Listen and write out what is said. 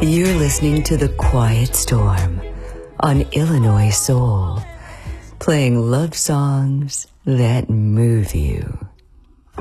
You're listening to The Quiet Storm on Illinois Soul, playing love songs that move you.